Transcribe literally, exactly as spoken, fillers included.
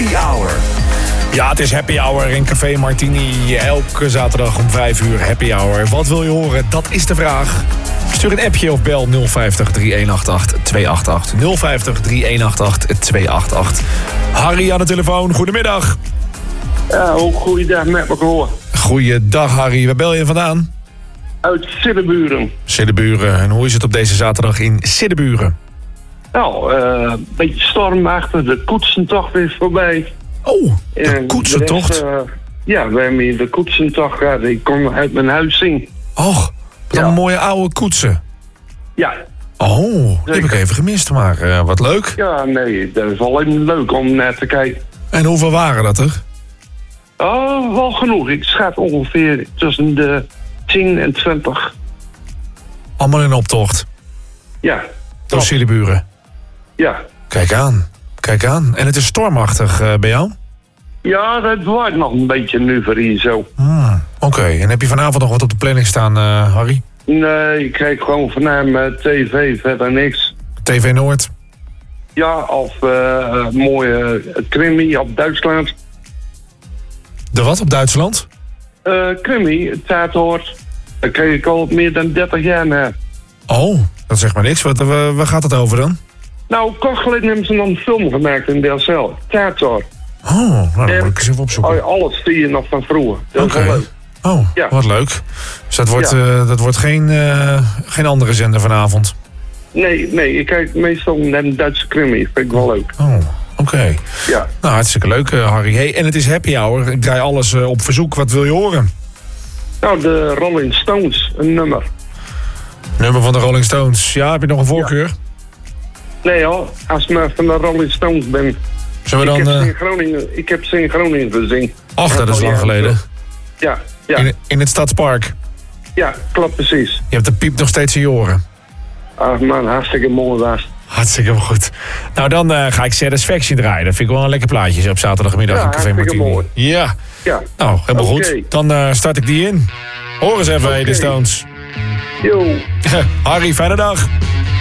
Happy Hour. Ja, het is Happy Hour in Café Martini. Elke zaterdag om vijf uur Happy Hour. Wat wil je horen? Dat is de vraag. Stuur een appje of bel nul vijftig, drie een acht acht, twee acht acht. nul vijftig, drie een acht acht, twee acht acht. Harry aan de telefoon, goedemiddag. Ja, ook goeiedag met me gehoord. Goeiedag Harry, waar bel je vandaan? Uit Siddeburen. Siddeburen. En hoe is het op deze zaterdag in Siddeburen? Nou, uh, een beetje stormachtig. De koetsentocht weer voorbij. Oh, de En koetsentocht? de rest, uh, ja, we hebben hier de koetsentocht gehad. Ik kon uit mijn huis zien. Och, wat Ja. een mooie oude koetsen. Ja. Oh, die heb ik even gemist, maar uh, wat leuk. Ja, nee, dat is alleen leuk om naar te kijken. En hoeveel waren dat er? Oh, wel genoeg. Ik schat ongeveer tussen de tien en twintig. Allemaal in optocht. Ja. Door Klopt. Siddeburen. Ja. Kijk aan, kijk aan. En het is stormachtig uh, bij jou? Ja, dat wordt nog een beetje nu voor hier zo. Hmm, Oké, okay. En heb je vanavond nog wat op de planning staan, uh, Harry? Nee, ik kijk gewoon vanuit mijn tv, verder niks. T V Noord? Ja, of uh, mooie Krimi op Duitsland. De wat op Duitsland? Uh, Krimi, Tatort. Daar kijk ik al meer dan dertig jaar naar. Oh, dat zegt maar niks. Wat, waar, waar gaat het over dan? Nou, kort geleden hebben ze nog een film gemaakt in Delcel. Tatort. Oh, nou, dan En- moet ik eens even opzoeken. Oh, alles zie je nog van vroeger. Dat Oké. is wel leuk. Oh, Ja. wat leuk. Dus dat wordt, Ja. uh, dat wordt geen, uh, geen andere zender vanavond? Nee, nee, ik kijk meestal naar een Duitse Krimi. Vind ik wel leuk. Oh, oké. Okay. Ja. Nou, hartstikke leuk, uh, Harry. Hey, en het is Happy Hour. Ik draai alles uh, op verzoek. Wat wil je horen? Nou, de Rolling Stones, een nummer. Nummer van de Rolling Stones. Ja, heb je nog een voorkeur? Nee hoor, als ik maar van de Rolling Stones ben. Zullen we ik, dan... heb ze Uh... in Groningen, ik heb ze in Groningen gezien. Ach, dat is lang Ja, geleden. Ja, ja, In, in het Stadspark. ja, klopt precies. Je hebt de piep nog steeds in je oren. Ach man, hartstikke mooi was. Hartstikke goed. Nou, dan uh, ga ik Satisfaction draaien. Dat vind ik wel een lekker plaatje zo op zaterdagmiddag Ja, in Café hartstikke Martini. mooi. Ja, Ja, nou, helemaal Oké. goed. Dan uh, start ik die in. Hoor eens even, Oké. de Stones. yo. Harry, fijne dag.